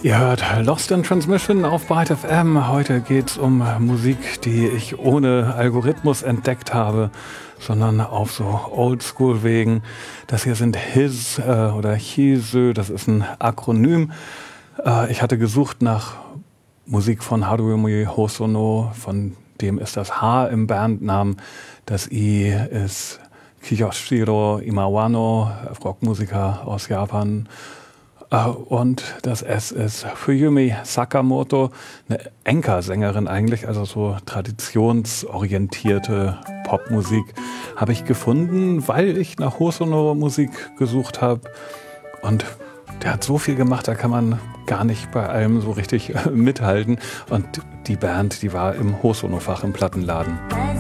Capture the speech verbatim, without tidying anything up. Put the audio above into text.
Ihr hört Lost in Transmission auf Byte F M. Heute geht's um Musik, die ich ohne Algorithmus entdeckt habe, sondern auf so Oldschool-Wegen. Das hier sind His äh, oder Hisö, das ist ein Akronym. Äh, ich hatte gesucht nach Musik von Haruomi Hosono, von dem ist das H im Bandnamen. Das I ist Kiyoshiro Imawano, Rockmusiker aus Japan. Und das S ist Fuyumi Sakamoto, eine Enka-Sängerin eigentlich, also so traditionsorientierte Popmusik habe ich gefunden, weil ich nach Hosono-Musik gesucht habe. Und der hat so viel gemacht, da kann man gar nicht bei allem so richtig mithalten. Und die Band, die war im Hosono-Fach im Plattenladen.